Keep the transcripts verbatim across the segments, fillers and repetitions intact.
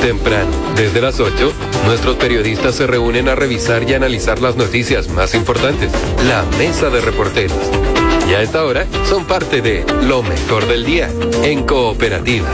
Temprano, desde las ocho, nuestros periodistas se reúnen a revisar y analizar las noticias más importantes. La Mesa de Reporteros. Y a esta hora son parte de Lo Mejor del Día, en Cooperativa.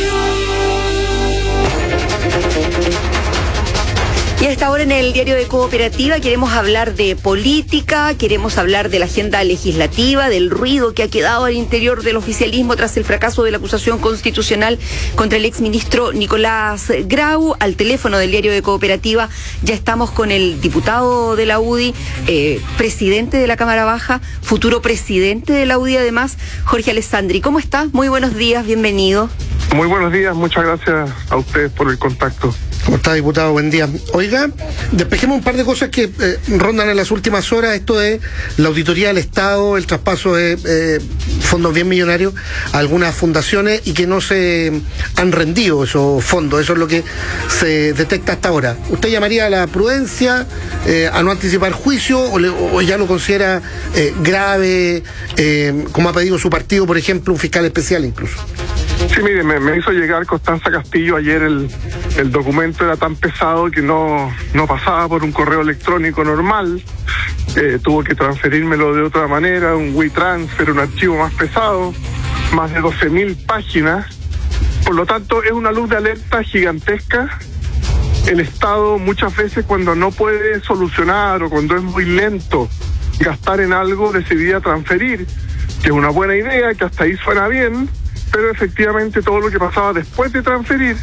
Y a esta hora en el diario de Cooperativa queremos hablar de política, queremos hablar de la agenda legislativa, del ruido que ha quedado al interior del oficialismo tras el fracaso de la acusación constitucional contra el exministro Nicolás Grau. Al teléfono del diario de Cooperativa ya estamos con el diputado de la U D I, eh, presidente de la Cámara Baja, futuro presidente de la U D I además, Jorge Alessandri. ¿Cómo está? Muy buenos días, bienvenido. Muy buenos días, muchas gracias a ustedes por el contacto. ¿Cómo está, diputado? Buen día. Oiga, despejemos un par de cosas que eh, rondan en las últimas horas. Esto de la auditoría del Estado, el traspaso de eh, fondos bien millonarios a algunas fundaciones y que no se han rendido esos fondos. Eso es lo que se detecta hasta ahora. ¿Usted llamaría a la prudencia, eh, a no anticipar juicio o, le, o ya lo considera eh, grave, eh, como ha pedido su partido, por ejemplo, un fiscal especial incluso? Sí, mire, me, me hizo llegar Constanza Castillo ayer el, el documento era tan pesado que no, no pasaba por un correo electrónico normal, eh, tuvo que transferírmelo de otra manera, un WeTransfer, un archivo más pesado, más de doce mil páginas, por lo tanto es una luz de alerta gigantesca. El Estado muchas veces cuando no puede solucionar o cuando es muy lento gastar en algo decidía transferir, que es una buena idea, que hasta ahí suena bien, pero efectivamente todo lo que pasaba después de transferir,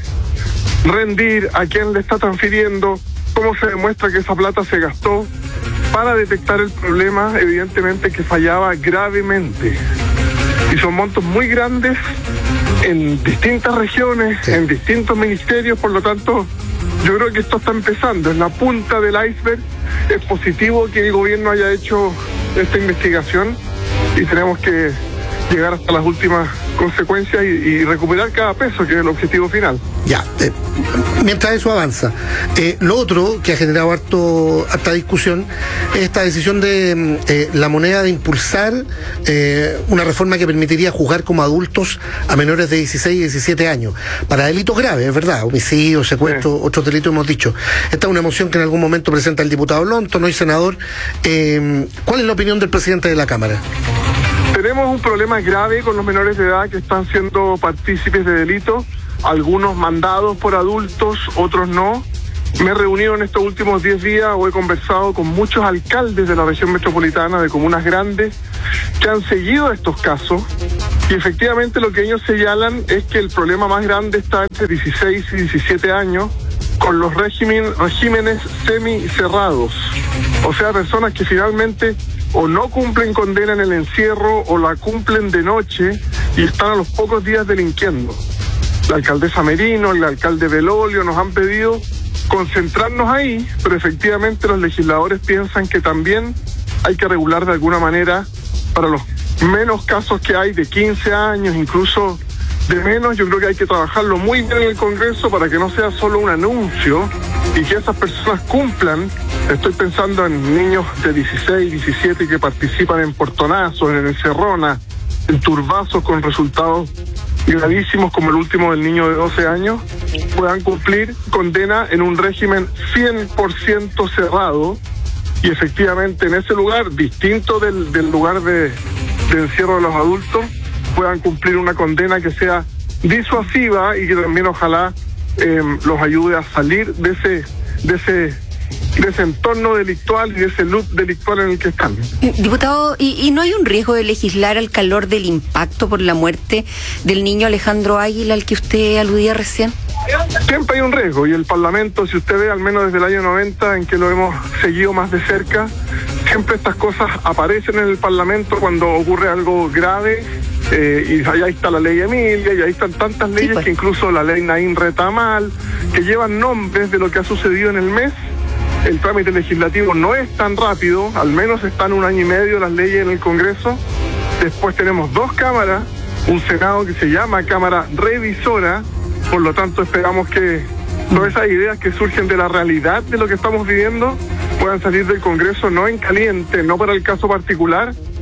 rendir, a quién le está transfiriendo, cómo se demuestra que esa plata se gastó, para detectar el problema, evidentemente que fallaba gravemente. Y son montos muy grandes en distintas regiones, sí, en distintos ministerios, por lo tanto, yo creo que esto está empezando, es la punta del iceberg. Es positivo que el gobierno haya hecho esta investigación y tenemos que llegar hasta las últimas consecuencias y, y recuperar cada peso, que es el objetivo final. Ya, eh, mientras eso avanza, eh, lo otro que ha generado harto, harta discusión es esta decisión de eh, la moneda de impulsar eh, una reforma que permitiría juzgar como adultos a menores de dieciséis y diecisiete años para delitos graves, es verdad, homicidio, secuestro, sí, otros delitos hemos dicho. Esta es una moción que en algún momento presenta el diputado Lonton, hoy senador. Eh, ¿Cuál es la opinión del presidente de la Cámara? Tenemos un problema grave con los menores de edad que están siendo partícipes de delitos, algunos mandados por adultos, otros no. Me he reunido en estos últimos diez días o he conversado con muchos alcaldes de la región metropolitana, de comunas grandes, que han seguido estos casos y efectivamente lo que ellos señalan es que el problema más grande está entre dieciséis y diecisiete años, con los régimen, regímenes semicerrados, o sea, personas que finalmente o no cumplen condena en el encierro o la cumplen de noche y están a los pocos días delinquiendo. La alcaldesa Merino, el alcalde Belolio nos han pedido concentrarnos ahí, pero efectivamente los legisladores piensan que también hay que regular de alguna manera para los menos casos que hay de quince años, incluso de menos. Yo creo que hay que trabajarlo muy bien en el Congreso para que no sea solo un anuncio y que esas personas cumplan. Estoy pensando en niños de dieciséis, diecisiete que participan en portonazos, en encerrona, en turbazos con resultados gravísimos como el último del niño de doce años, puedan cumplir condena en un régimen cien por ciento cerrado y efectivamente en ese lugar, distinto del, del lugar de, de encierro de los adultos, puedan cumplir una condena que sea disuasiva y que también ojalá eh, los ayude a salir de ese, de ese de ese entorno delictual y de ese loop delictual en el que están. Diputado, ¿y, y no hay un riesgo de legislar al calor del impacto por la muerte del niño Alejandro Águila al que usted aludía recién? Siempre hay un riesgo y el Parlamento, si usted ve al menos desde el año noventa en que lo hemos seguido más de cerca, siempre estas cosas aparecen en el Parlamento cuando ocurre algo grave. Eh, y allá está la ley Emilia y ahí están tantas leyes, sí, pues, que incluso la ley Naín Retamal, que llevan nombres de lo que ha sucedido en el mes. El trámite legislativo no es tan rápido, al menos están un año y medio las leyes en el Congreso. Después tenemos dos cámaras, un Senado que se llama Cámara Revisora, por lo tanto esperamos que todas esas ideas que surgen de la realidad de lo que estamos viviendo puedan salir del Congreso no en caliente, no para el caso particular,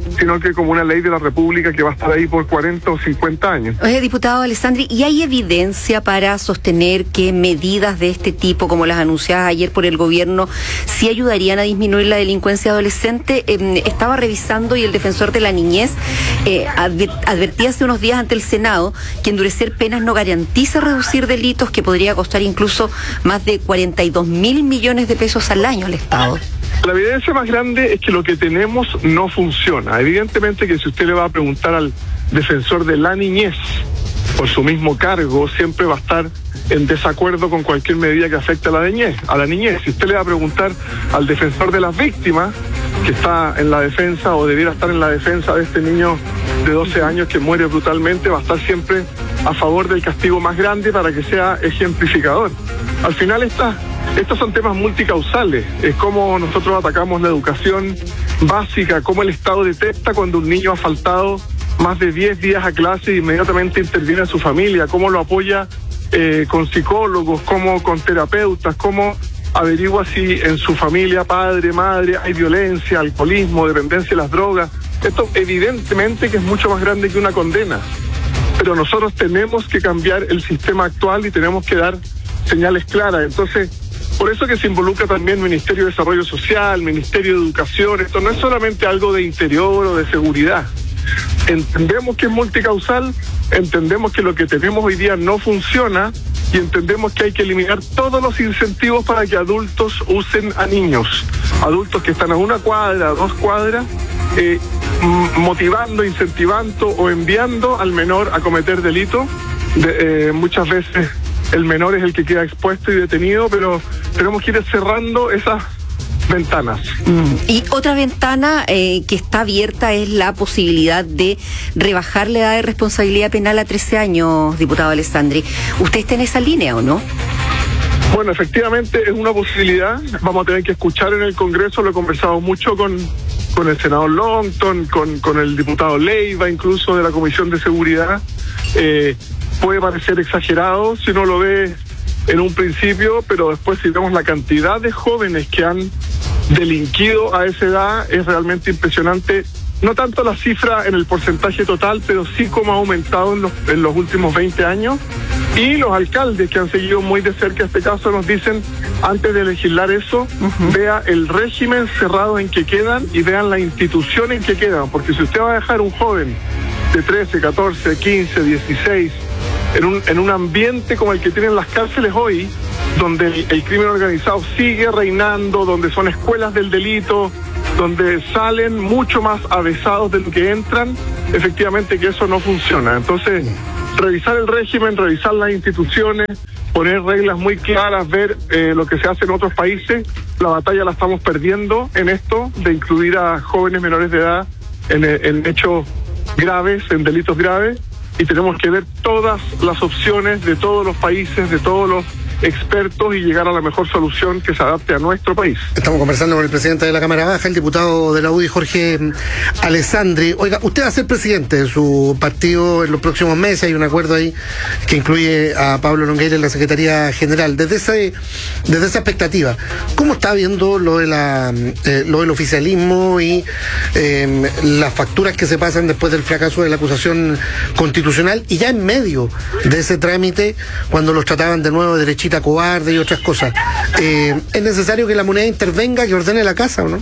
sino que como una ley de la República que va a estar ahí por cuarenta o cincuenta años. Oye, diputado Alessandri, ¿y hay evidencia para sostener que medidas de este tipo, como las anunciadas ayer por el gobierno, sí ayudarían a disminuir la delincuencia adolescente? Eh, estaba revisando y el defensor de la niñez eh, adver, advertía hace unos días ante el Senado que endurecer penas no garantiza reducir delitos, que podría costar incluso más de cuarenta y dos mil millones de pesos al año al Estado. La evidencia más grande es que lo que tenemos no funciona. Evidentemente que si usted le va a preguntar al defensor de la niñez por su mismo cargo, siempre va a estar en desacuerdo con cualquier medida que afecte a la niñez. A la niñez. Si usted le va a preguntar al defensor de las víctimas, que está en la defensa o debiera estar en la defensa de este niño de doce años que muere brutalmente, va a estar siempre a favor del castigo más grande para que sea ejemplificador. Al final está... Estos son temas multicausales, es cómo nosotros atacamos la educación básica, cómo el Estado detecta cuando un niño ha faltado más de diez días a clase e inmediatamente interviene a su familia, cómo lo apoya eh, con psicólogos, cómo con terapeutas, cómo averigua si en su familia, padre, madre, hay violencia, alcoholismo, dependencia de las drogas. Esto evidentemente que es mucho más grande que una condena, pero nosotros tenemos que cambiar el sistema actual y tenemos que dar señales claras. Entonces, por eso que se involucra también el Ministerio de Desarrollo Social, Ministerio de Educación. Esto no es solamente algo de interior o de seguridad. Entendemos que es multicausal, entendemos que lo que tenemos hoy día no funciona y entendemos que hay que eliminar todos los incentivos para que adultos usen a niños. Adultos que están a una cuadra, a dos cuadras, eh, motivando, incentivando o enviando al menor a cometer delito. De, eh, muchas veces el menor es el que queda expuesto y detenido, pero tenemos que ir cerrando esas ventanas. Mm. Y otra ventana eh, que está abierta es la posibilidad de rebajar la edad de responsabilidad penal a trece años, diputado Alessandri. ¿Usted está en esa línea o no? Bueno, efectivamente es una posibilidad. Vamos a tener que escuchar en el Congreso, lo he conversado mucho con, con el senador Longton, con, con el diputado Leiva, incluso de la Comisión de Seguridad. Eh, puede parecer exagerado si uno lo ve en un principio, pero después si vemos la cantidad de jóvenes que han delinquido a esa edad, es realmente impresionante. No tanto la cifra en el porcentaje total, pero sí cómo ha aumentado en los, en los últimos veinte años. Y los alcaldes que han seguido muy de cerca este caso nos dicen, antes de legislar eso, uh-huh. vea el régimen cerrado en que quedan y vean la institución en que quedan. Porque si usted va a dejar un joven de trece, catorce, quince, dieciséis, en un, en un ambiente como el que tienen las cárceles hoy, donde el, el crimen organizado sigue reinando, donde son escuelas del delito, donde salen mucho más avesados de lo que entran, efectivamente que eso no funciona. Entonces, revisar el régimen, revisar las instituciones, poner reglas muy claras, ver eh, lo que se hace en otros países. La batalla la estamos perdiendo en esto, de incluir a jóvenes menores de edad en, en hechos graves, en delitos graves, y tenemos que ver todas las opciones de todos los países, de todos los expertos y llegar a la mejor solución que se adapte a nuestro país. Estamos conversando con el presidente de la Cámara Baja, el diputado de la U D I, Jorge Alessandri. Oiga, usted va a ser presidente de su partido en los próximos meses, hay un acuerdo ahí que incluye a Pablo Longueira en la Secretaría General. Desde ese, desde esa expectativa, ¿cómo está viendo lo de la eh, lo del oficialismo y eh, las facturas que se pasan después del fracaso de la acusación constitucional y ya en medio de ese trámite, cuando los trataban de nuevo de derechita cobarde y otras cosas? Eh, ¿Es necesario que la moneda intervenga, que ordene la casa o no?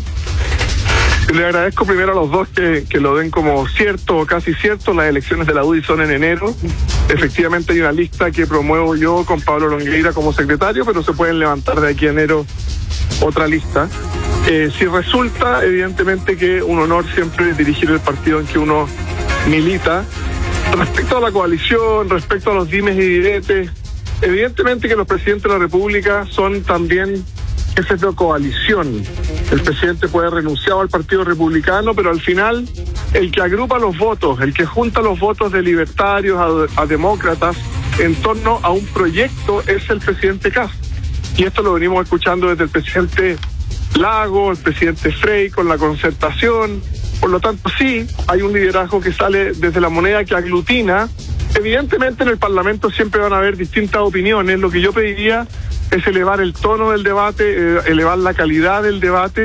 Le agradezco primero a los dos que, que lo den como cierto o casi cierto. Las elecciones de la U D I son en enero. Efectivamente hay una lista que promuevo yo con Pablo Longueira como secretario, pero se pueden levantar de aquí a enero otra lista. Eh, si resulta, evidentemente que un honor siempre dirigir el partido en que uno milita. Respecto a la coalición, respecto a los dimes y diretes, evidentemente que los presidentes de la República son también jefes de coalición. El presidente puede renunciar al Partido Republicano, pero al final el que agrupa los votos, el que junta los votos de libertarios a, a demócratas en torno a un proyecto es el presidente Kast. Y esto lo venimos escuchando desde el presidente Lago, el presidente Frey con la concertación. Por lo tanto, sí, hay un liderazgo que sale desde la moneda que aglutina. Evidentemente en el Parlamento siempre van a haber distintas opiniones. Lo que yo pediría es elevar el tono del debate, eh, elevar la calidad del debate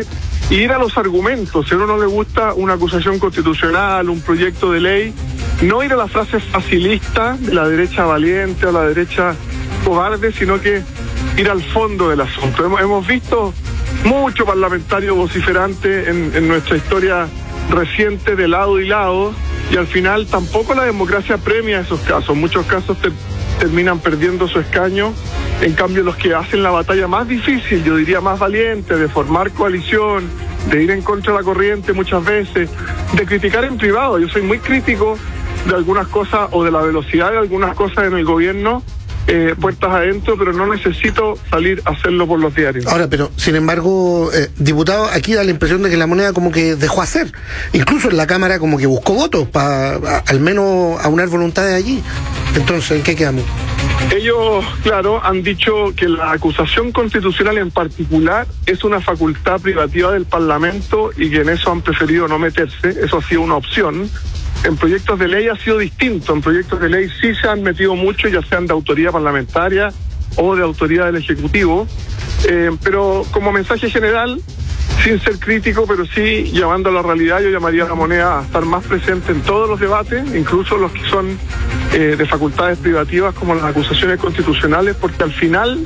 y ir a los argumentos. Si a uno no le gusta una acusación constitucional, un proyecto de ley, no ir a la frase facilista de la derecha valiente o la derecha cobarde, sino que ir al fondo del asunto. Hemos, hemos visto mucho parlamentario vociferante en, en nuestra historia reciente de lado y lado, y al final tampoco la democracia premia esos casos. Muchos casos te, terminan perdiendo su escaño. En cambio, los que hacen la batalla más difícil, yo diría más valiente, de formar coalición, de ir en contra de la corriente muchas veces, de criticar en privado. Yo soy muy crítico de algunas cosas o de la velocidad de algunas cosas en el gobierno, eh, puertas adentro, pero no necesito salir a hacerlo por los diarios. Ahora, pero sin embargo, eh, diputado, aquí da la impresión de que la moneda como que dejó hacer. Incluso en la Cámara como que buscó votos para al menos aunar voluntades allí. Entonces, ¿en qué quedamos? Ellos, claro, han dicho que la acusación constitucional en particular es una facultad privativa del Parlamento y que en eso han preferido no meterse. Eso ha sido una opción. En proyectos de ley ha sido distinto. En proyectos de ley sí se han metido mucho, ya sean de autoría parlamentaria o de autoría del Ejecutivo. Eh, pero como mensaje general, sin ser crítico, pero sí llamando a la realidad, yo llamaría a la moneda a estar más presente en todos los debates, incluso los que son eh, de facultades privativas como las acusaciones constitucionales, porque al final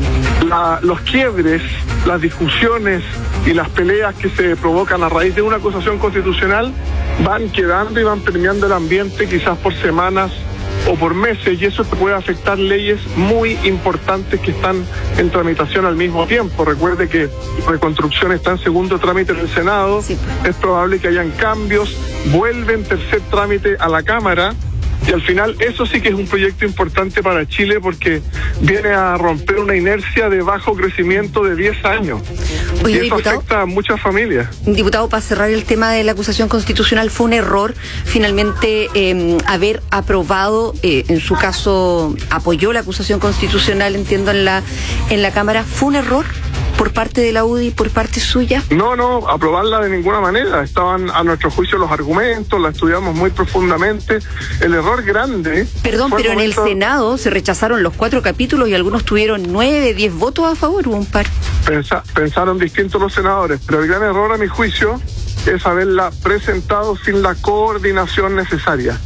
la, los quiebres, las discusiones y las peleas que se provocan a raíz de una acusación constitucional van quedando y van permeando el ambiente quizás por semanas o por meses, y eso puede afectar leyes muy importantes que están en tramitación al mismo tiempo. Recuerde que Reconstrucción está en segundo trámite en el Senado, sí. Es probable que hayan cambios, vuelve en tercer trámite a la Cámara, y al final eso sí que es un proyecto importante para Chile porque viene a romper una inercia de bajo crecimiento de diez años. Oye, y eso diputado, afecta a muchas familias. Diputado, para cerrar el tema de la acusación constitucional, ¿fue un error finalmente eh, haber aprobado, eh, en su caso apoyó la acusación constitucional, entiendo, en la, en la Cámara? ¿Fue un error por parte de la U D I, por parte suya? No, no, aprobarla de ninguna manera. Estaban a nuestro juicio los argumentos, la estudiamos muy profundamente. El error grande... Perdón, pero en el Senado se rechazaron los cuatro capítulos y algunos tuvieron nueve, diez votos a favor, hubo un par. Pensa, pensaron distintos los senadores, pero el gran error a mi juicio es haberla presentado sin la coordinación necesaria.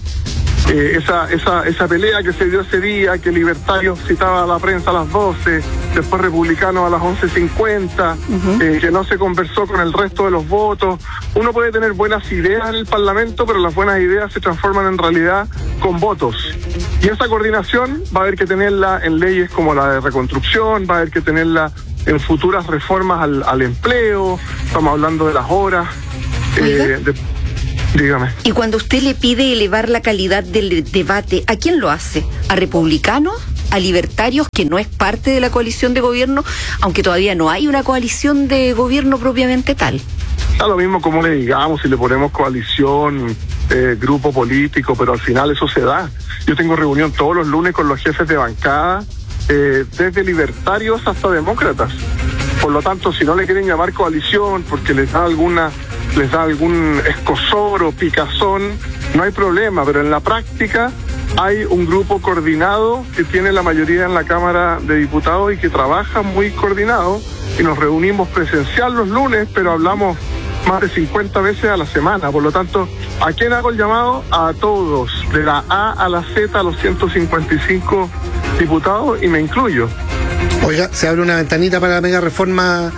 Eh, esa, esa, esa pelea que se dio ese día, que Libertarios citaba a la prensa a las doce, después Republicanos a las once cincuenta, uh-huh. eh, que no se conversó con el resto de los votos. Uno puede tener buenas ideas en el Parlamento, pero las buenas ideas se transforman en realidad con votos. Y esa coordinación va a haber que tenerla en leyes como la de Reconstrucción, va a haber que tenerla en futuras reformas al, al empleo, estamos hablando de las horas, eh, de, dígame. Y cuando usted le pide elevar la calidad del debate, ¿a quién lo hace? ¿A republicanos? ¿A libertarios, que no es parte de la coalición de gobierno, aunque todavía no hay una coalición de gobierno propiamente tal? Da lo mismo como le digamos, si le ponemos coalición, eh, grupo político, pero al final eso se da. Yo tengo reunión todos los lunes con los jefes de bancada, eh, desde libertarios hasta demócratas. Por lo tanto, si no le quieren llamar coalición porque les da alguna, les da algún escozor o picazón, no hay problema, pero en la práctica hay un grupo coordinado que tiene la mayoría en la Cámara de Diputados y que trabaja muy coordinado, y nos reunimos presencial los lunes, pero hablamos más de cincuenta veces a la semana. Por lo tanto, ¿a quién hago el llamado? A todos, de la A a la Z, a los ciento cincuenta y cinco diputados, y me incluyo. Oiga, se abre una ventanita para la mega reforma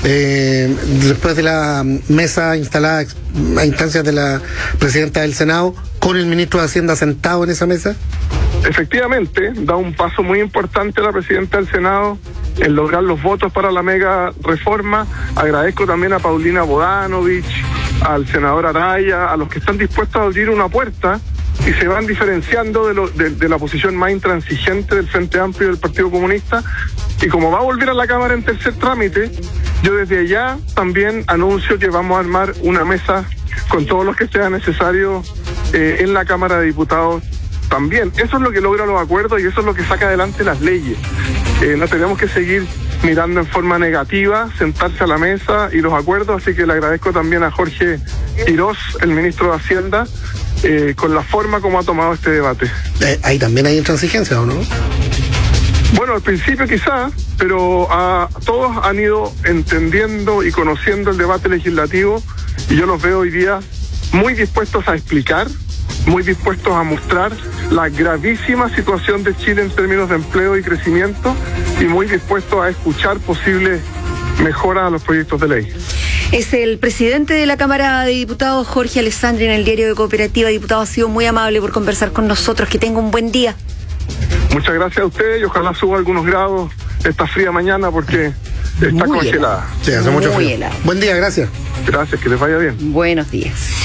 eh, después de la mesa instalada a instancias de la presidenta del Senado, con el ministro de Hacienda sentado en esa mesa. Efectivamente, da un paso muy importante la presidenta del Senado en lograr los votos para la mega reforma. Agradezco también a Paulina Bodanovich, al senador Araya, a los que están dispuestos a abrir una puerta y se van diferenciando de, lo, de, de la posición más intransigente del Frente Amplio y del Partido Comunista. Y como va a volver a la Cámara en tercer trámite, yo desde allá también anuncio que vamos a armar una mesa con todos los que sea necesario eh, en la Cámara de Diputados también. Eso es lo que logra los acuerdos y eso es lo que saca adelante las leyes. Eh, no tenemos que seguir mirando en forma negativa, sentarse a la mesa y los acuerdos, así que le agradezco también a Jorge Quirós, el ministro de Hacienda, eh, con la forma como ha tomado este debate. Eh, ahí también hay intransigencia, ¿o no? Bueno, al principio quizás, pero uh, todos han ido entendiendo y conociendo el debate legislativo y yo los veo hoy día muy dispuestos a explicar, muy dispuestos a mostrar la gravísima situación de Chile en términos de empleo y crecimiento y muy dispuestos a escuchar posibles mejoras a los proyectos de ley. Es el presidente de la Cámara de Diputados, Jorge Alessandri, en el diario de Cooperativa. Diputado, ha sido muy amable por conversar con nosotros. Que tenga un buen día. Muchas gracias a usted y ojalá suba algunos grados esta fría mañana porque está muy congelada. Sí, hace mucho Muy frío. helado. Buen día, gracias. Gracias, que les vaya bien. Buenos días.